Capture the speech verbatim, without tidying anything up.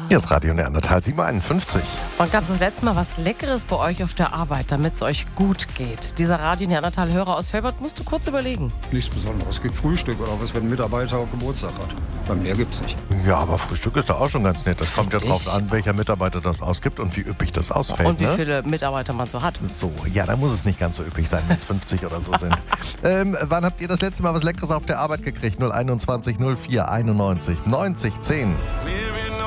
Hier ist Radio Neandertal siebenundfünfzig. Und gab es das letzte Mal was Leckeres bei euch auf der Arbeit, damit es euch gut geht? Dieser Radio Neandertal-Hörer aus Felbert musste kurz überlegen. Nichts Besonderes. Es gibt Frühstück oder was, wenn ein Mitarbeiter Geburtstag hat. Bei mir gibt's nicht. Ja, aber Frühstück ist da auch schon ganz nett. Das kommt ja Find drauf ich. an, welcher Mitarbeiter das ausgibt und wie üppig das ausfällt. Und wie ne? viele Mitarbeiter man so hat. So, ja, da muss es nicht ganz so üppig sein, wenn es fünfzig oder so sind. ähm, wann habt ihr das letzte Mal was Leckeres auf der Arbeit gekriegt? null einundzwanzig null vier einundneunzig neunzig zehn.